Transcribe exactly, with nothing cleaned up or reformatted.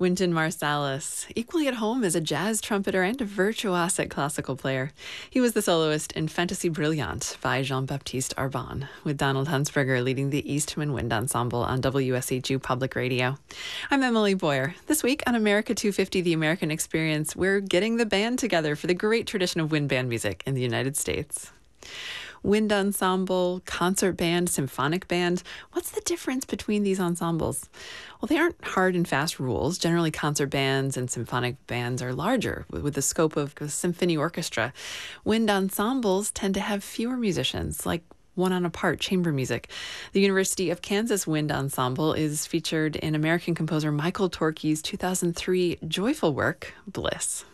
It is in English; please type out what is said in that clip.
Wynton Marsalis, equally at home as a jazz trumpeter and a virtuosic classical player. He was the soloist in Fantasy Brilliant by Jean-Baptiste Arbon, with Donald Hunsberger leading the Eastman Wind Ensemble on W S H U Public Radio. I'm Emily Boyer. This week on America two fifty, The American Experience, we're getting the band together for the great tradition of wind band music in the United States. Wind ensemble, concert band, symphonic band. What's the difference between these ensembles? Well, they aren't hard and fast rules. Generally, concert bands and symphonic bands are larger, with the scope of a symphony orchestra. Wind ensembles tend to have fewer musicians, like one on a part, chamber music. The University of Kansas Wind Ensemble is featured in American composer Michael Torke's two thousand three joyful work, Bliss.